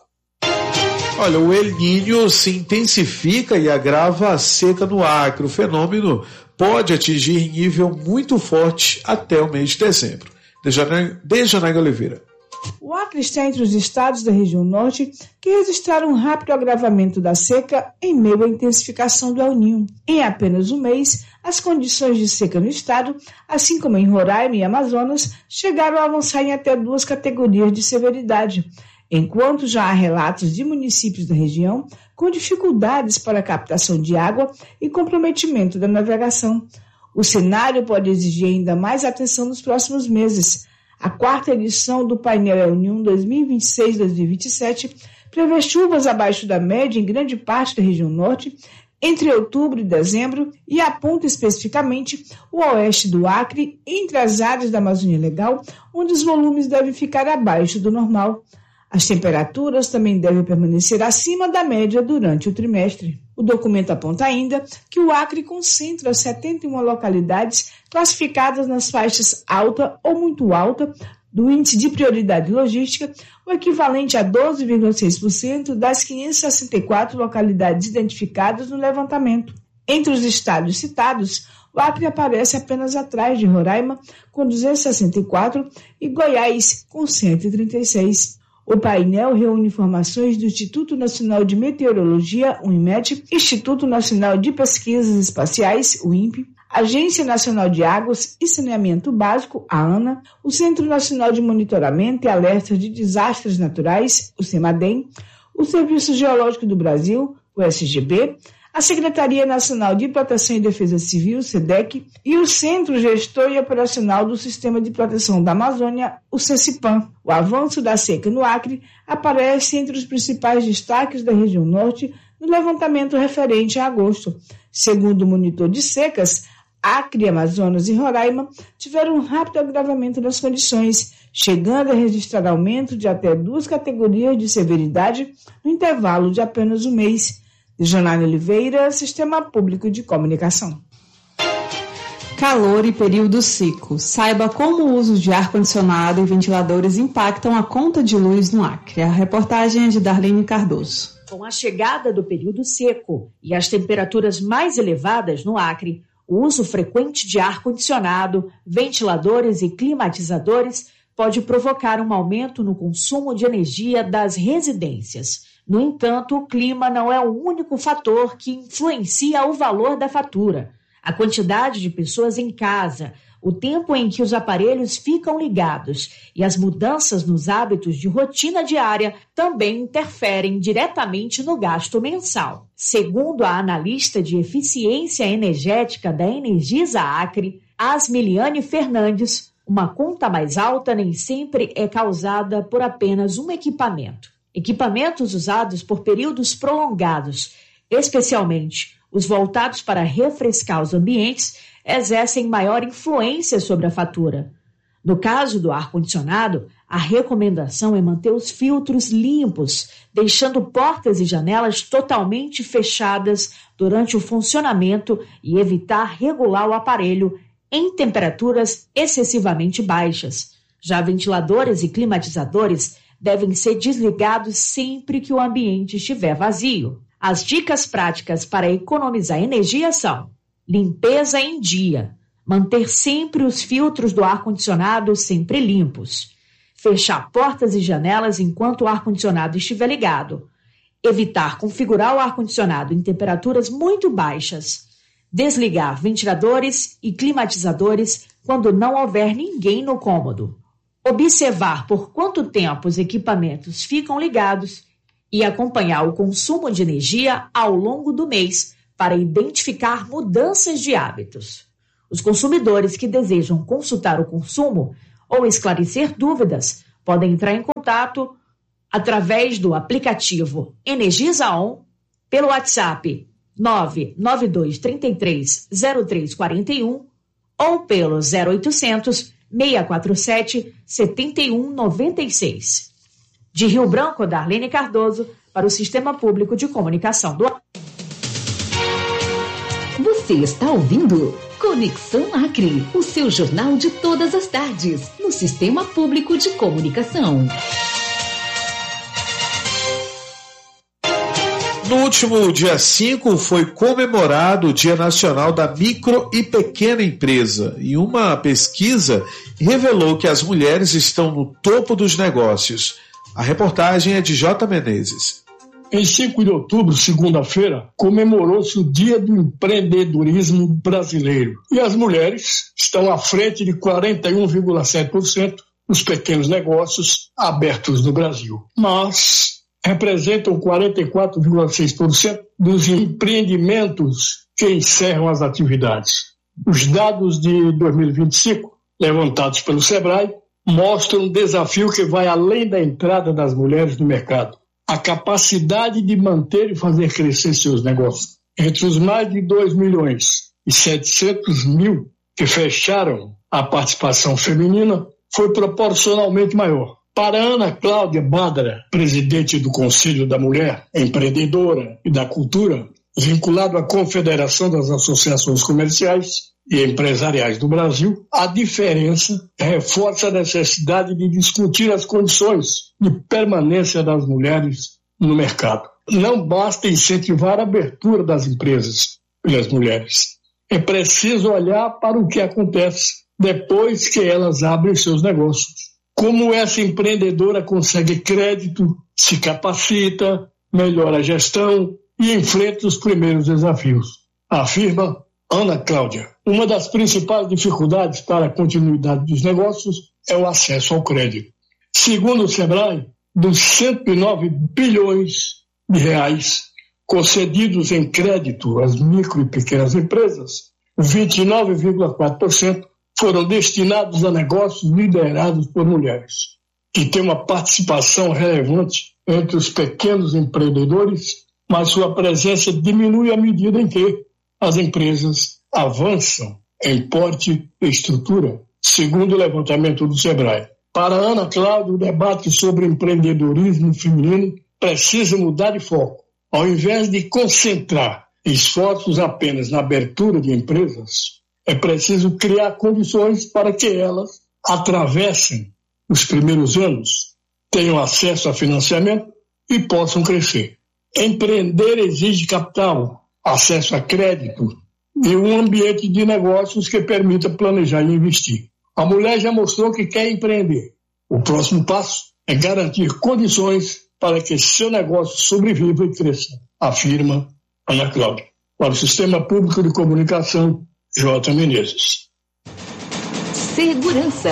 Speaker 3: Olha, o El Niño se intensifica e agrava a seca no Acre. O fenômeno pode atingir nível muito forte até o mês de dezembro. Dejanega Oliveira.
Speaker 1: O Acre está entre os estados da região norte que registraram um rápido agravamento da seca em meio à intensificação do El Niño. Em apenas um mês, as condições de seca no estado, assim como em Roraima e Amazonas, chegaram a avançar em até duas categorias de severidade, enquanto já há relatos de municípios da região com dificuldades para a captação de água e comprometimento da navegação. O cenário pode exigir ainda mais atenção nos próximos meses. A quarta edição do painel El Niño dois mil e vinte e seis a dois mil e vinte e sete prevê chuvas abaixo da média em grande parte da região norte entre outubro e dezembro e aponta especificamente o oeste do Acre entre as áreas da Amazônia Legal, onde os volumes devem ficar abaixo do normal. As temperaturas também devem permanecer acima da média durante o trimestre. O documento aponta ainda que o Acre concentra setenta e uma localidades classificadas nas faixas alta ou muito alta do índice de prioridade logística, o equivalente a doze vírgula seis por cento das quinhentas e sessenta e quatro localidades identificadas no levantamento. Entre os estados citados, o Acre aparece apenas atrás de Roraima, com duzentos e sessenta e quatro, e Goiás, com cento e trinta e seis. O painel reúne informações do Instituto Nacional de Meteorologia, o INMET, Instituto Nacional de Pesquisas Espaciais, o INPE, Agência Nacional de Águas e Saneamento Básico, a ANA, o Centro Nacional de Monitoramento e Alertas de Desastres Naturais, o CEMADEM, o Serviço Geológico do Brasil, o S G B, a Secretaria Nacional de Proteção e Defesa Civil, o SEDEC, e o Centro Gestor e Operacional do Sistema de Proteção da Amazônia, o CECIPAM. O avanço da seca no Acre aparece entre os principais destaques da região norte no levantamento referente a agosto. Segundo o monitor de secas, Acre, Amazonas e Roraima tiveram um rápido agravamento das condições, chegando a registrar aumento de até duas categorias de severidade no intervalo de apenas um mês. De Janaína Oliveira, Sistema Público de Comunicação.
Speaker 4: Calor e período seco. Saiba como o uso de ar-condicionado e ventiladores impactam a conta de luz no Acre. A reportagem é de Darlene Cardoso.
Speaker 8: Com a chegada do período seco e as temperaturas mais elevadas no Acre, o uso frequente de ar-condicionado, ventiladores e climatizadores pode provocar um aumento no consumo de energia das residências. No entanto, o clima não é o único fator que influencia o valor da fatura. A quantidade de pessoas em casa, o tempo em que os aparelhos ficam ligados e as mudanças nos hábitos de rotina diária também interferem diretamente no gasto mensal. Segundo a analista de eficiência energética da Energisa Acre, Asmiliane Fernandes, uma conta mais alta nem sempre é causada por apenas um equipamento. Equipamentos usados por períodos prolongados, especialmente os voltados para refrescar os ambientes, exercem maior influência sobre a fatura. No caso do ar-condicionado, a recomendação é manter os filtros limpos, deixando portas e janelas totalmente fechadas durante o funcionamento e evitar regular o aparelho em temperaturas excessivamente baixas. Já ventiladores e climatizadores devem ser desligados sempre que o ambiente estiver vazio. As dicas práticas para economizar energia são: limpeza em dia, manter sempre os filtros do ar-condicionado sempre limpos, fechar portas e janelas enquanto o ar-condicionado estiver ligado, evitar configurar o ar-condicionado em temperaturas muito baixas, desligar ventiladores e climatizadores quando não houver ninguém no cômodo, observar por quanto tempo os equipamentos ficam ligados e acompanhar o consumo de energia ao longo do mês para identificar mudanças de hábitos. Os consumidores que desejam consultar o consumo ou esclarecer dúvidas podem entrar em contato através do aplicativo Energisa On, pelo WhatsApp nove nove dois três três zero três quatro um ou pelo zero oitocentos, seis quatro sete, sete um nove seis. De Rio Branco, Darlene Cardoso, para o Sistema Público de Comunicação do Acre.
Speaker 2: Você está ouvindo Conexão Acre, o seu jornal de todas as tardes, no Sistema Público de Comunicação.
Speaker 3: No último dia cinco foi comemorado o Dia Nacional da Micro e Pequena Empresa e uma pesquisa revelou que as mulheres estão no topo dos negócios. A reportagem é de J. Menezes.
Speaker 9: Em cinco de outubro, segunda-feira, comemorou-se o Dia do Empreendedorismo Brasileiro. E as mulheres estão à frente de quarenta e um vírgula sete por cento dos pequenos negócios abertos no Brasil. Mas representam quarenta e quatro vírgula seis por cento dos empreendimentos que encerram as atividades. Os dados de dois mil e vinte e cinco, levantados pelo Sebrae, mostram um desafio que vai além da entrada das mulheres no mercado. A capacidade de manter e fazer crescer seus negócios. Entre os mais de dois milhões e setecentos mil que fecharam a participação feminina, foi proporcionalmente maior. Para Ana Cláudia Badra, presidente do Conselho da Mulher, empreendedora e da Cultura, vinculado à Confederação das Associações Comerciais e Empresariais do Brasil, a diferença reforça a necessidade de discutir as condições de permanência das mulheres no mercado. Não basta incentivar a abertura das empresas pelas mulheres. É preciso olhar para o que acontece depois que elas abrem seus negócios. Como essa empreendedora consegue crédito, se capacita, melhora a gestão e enfrenta os primeiros desafios, afirma Ana Cláudia. Uma das principais dificuldades para a continuidade dos negócios é o acesso ao crédito. Segundo o Sebrae, dos cento e nove bilhões de reais concedidos em crédito às micro e pequenas empresas, vinte e nove vírgula quatro por cento foram destinados a negócios liderados por mulheres, que têm uma participação relevante entre os pequenos empreendedores, mas sua presença diminui à medida em que as empresas avançam em porte e estrutura, segundo o levantamento do SEBRAE. Para a Ana Cláudia, o debate sobre empreendedorismo feminino precisa mudar de foco. Ao invés de concentrar esforços apenas na abertura de empresas, é preciso criar condições para que elas atravessem os primeiros anos, tenham acesso a financiamento e possam crescer. Empreender exige capital, acesso a crédito e um ambiente de negócios que permita planejar e investir. A mulher já mostrou que quer empreender. O próximo passo é garantir condições para que seu negócio sobreviva e cresça, afirma Ana Cláudia. Para o Sistema Público de Comunicação, J. Menezes.
Speaker 2: Segurança.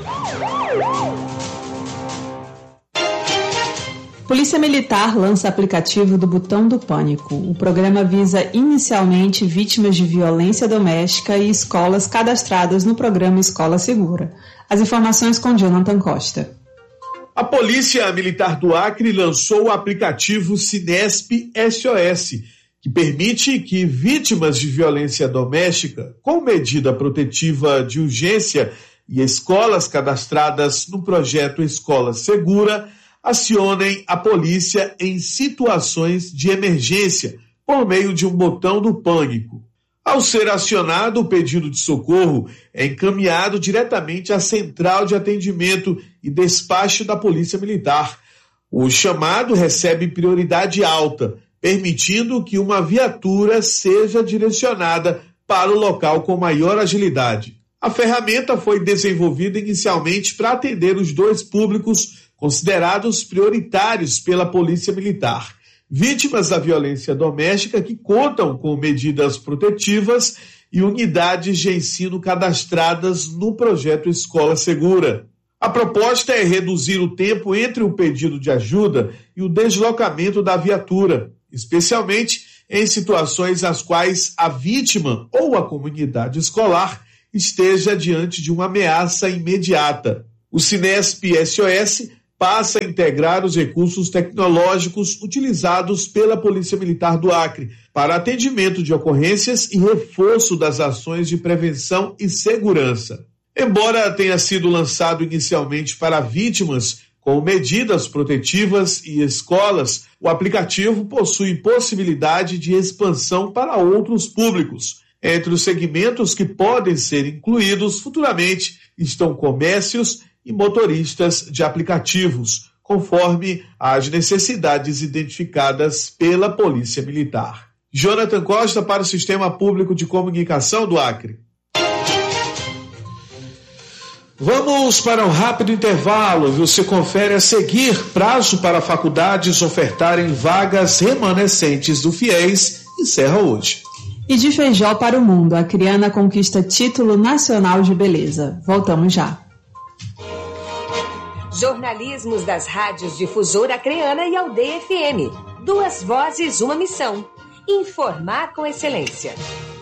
Speaker 4: Polícia Militar lança aplicativo do Botão do Pânico. O programa visa inicialmente vítimas de violência doméstica e escolas cadastradas no programa Escola Segura. As informações com Jonathan Costa.
Speaker 3: A Polícia Militar do Acre lançou o aplicativo Sinesp S O S, que permite que vítimas de violência doméstica, com medida protetiva de urgência e escolas cadastradas no projeto Escola Segura, acionem a polícia em situações de emergência por meio de um botão do pânico. Ao ser acionado, o pedido de socorro é encaminhado diretamente à Central de Atendimento e Despacho da Polícia Militar. O chamado recebe prioridade alta, permitindo que uma viatura seja direcionada para o local com maior agilidade. A ferramenta foi desenvolvida inicialmente para atender os dois públicos considerados prioritários pela Polícia Militar: vítimas da violência doméstica que contam com medidas protetivas e unidades de ensino cadastradas no projeto Escola Segura. A proposta é reduzir o tempo entre o pedido de ajuda e o deslocamento da viatura, especialmente em situações às quais a vítima ou a comunidade escolar esteja diante de uma ameaça imediata. O Sinesp S O S passa a integrar os recursos tecnológicos utilizados pela Polícia Militar do Acre para atendimento de ocorrências e reforço das ações de prevenção e segurança. Embora tenha sido lançado inicialmente para vítimas com medidas protetivas e escolas, o aplicativo possui possibilidade de expansão para outros públicos. Entre os segmentos que podem ser incluídos futuramente estão comércios e motoristas de aplicativos, conforme as necessidades identificadas pela Polícia Militar. Jonathan Costa para o Sistema Público de Comunicação do Acre. Vamos para um rápido intervalo. Você confere a seguir: prazo para faculdades ofertarem vagas remanescentes do FIES encerra hoje.
Speaker 4: E de Feijó para o mundo, a Criana conquista título nacional de beleza. Voltamos já.
Speaker 2: Jornalismos das rádios Difusora Acreana e Aldeia F M. Duas vozes, uma missão. Informar com excelência.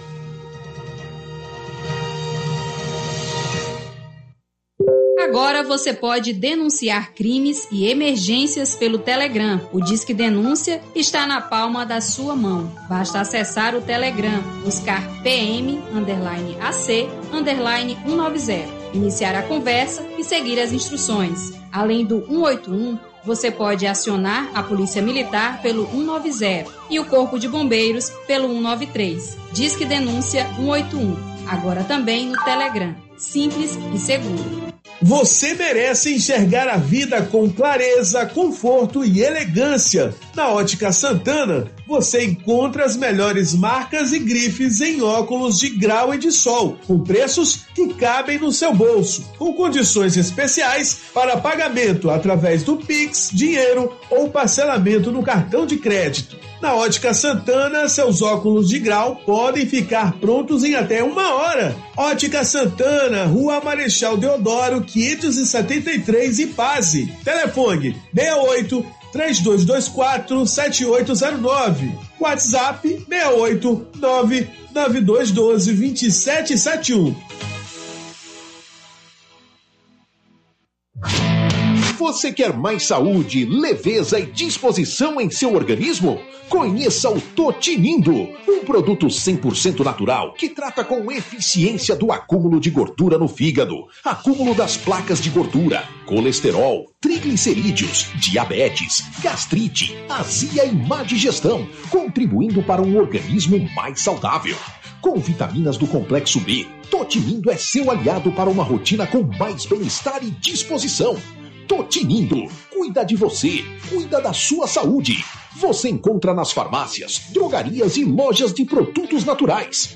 Speaker 15: Agora você pode denunciar crimes e emergências pelo Telegram. O Disque Denúncia está na palma da sua mão. Basta acessar o Telegram, buscar P M, underline A C, underline cento e noventa, iniciar a conversa e seguir as instruções. Além do cento e oitenta e um, você pode acionar a Polícia Militar pelo cento e noventa e o Corpo de Bombeiros pelo cento e noventa e três. Disque Denúncia cento e oitenta e um. Agora também no Telegram. Simples e seguro.
Speaker 3: Você merece enxergar a vida com clareza, conforto e elegância. Na Ótica Santana, você encontra as melhores marcas e grifes em óculos de grau e de sol, com preços que cabem no seu bolso, com condições especiais para pagamento através do Pix, dinheiro ou parcelamento no cartão de crédito. Na Ótica Santana, seus óculos de grau podem ficar prontos em até uma hora. Ótica Santana, Rua Marechal Deodoro, quinhentos e setenta e três, Ipase. Telefone seis oito, três dois dois quatro, sete oito zero nove. WhatsApp seis oito, nove nove dois um dois, dois sete sete um.
Speaker 24: Você quer mais saúde, leveza e disposição em seu organismo? Conheça o Totinindo, um produto cem por cento natural que trata com eficiência do acúmulo de gordura no fígado, acúmulo das placas de gordura, colesterol, triglicerídeos, diabetes, gastrite, azia e má digestão, contribuindo para um organismo mais saudável. Com vitaminas do complexo B, Totinindo é seu aliado para uma rotina com mais bem-estar e disposição. Totinindo, cuida de você, cuida da sua saúde. Você encontra nas farmácias, drogarias e lojas de produtos naturais.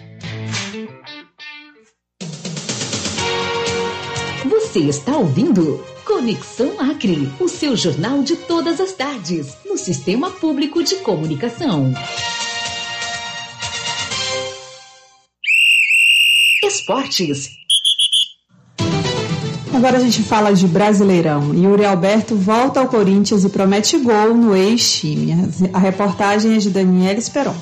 Speaker 2: Você está ouvindo Conexão Acre, o seu jornal de todas as tardes, no Sistema Público de Comunicação. Esportes.
Speaker 4: Agora a gente fala de Brasileirão. Yuri Alberto volta ao Corinthians e promete gol no ex-time. A reportagem é de Daniela Esperon.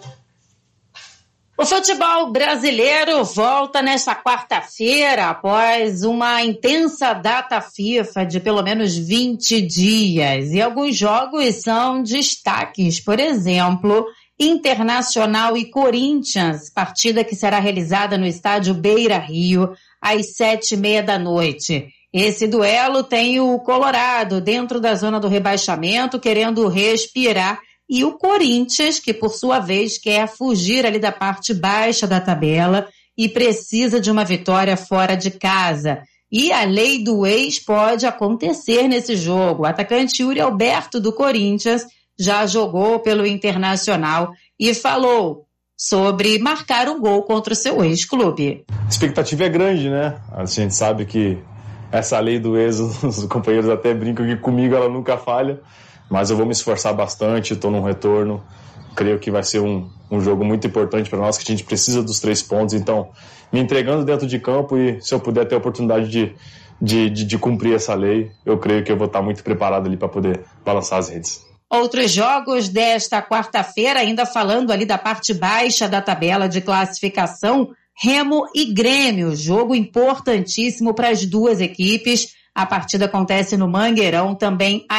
Speaker 10: O futebol brasileiro volta nesta quarta-feira após uma intensa data FIFA de pelo menos vinte dias. E alguns jogos são destaques. Por exemplo, Internacional e Corinthians, partida que será realizada no estádio Beira-Rio às sete e meia da noite. Esse duelo tem o Colorado dentro da zona do rebaixamento, querendo respirar, e o Corinthians, que por sua vez quer fugir ali da parte baixa da tabela e precisa de uma vitória fora de casa. E a lei do ex pode acontecer nesse jogo. O atacante Yuri Alberto do Corinthians já jogou pelo Internacional e falou sobre marcar um gol contra o seu ex-clube.
Speaker 11: A expectativa é grande, né? A gente sabe que essa lei do ex, os companheiros até brincam que comigo ela nunca falha, mas eu vou me esforçar bastante, estou num retorno, creio que vai ser um, um jogo muito importante para nós, que a gente precisa dos três pontos, então me entregando dentro de campo e se eu puder ter a oportunidade de, de, de, de cumprir essa lei, eu creio que eu vou estar muito preparado ali para poder balançar as redes.
Speaker 10: Outros jogos desta quarta-feira, ainda falando ali da parte baixa da tabela de classificação, Remo e Grêmio, jogo importantíssimo para as duas equipes. A partida acontece no Mangueirão também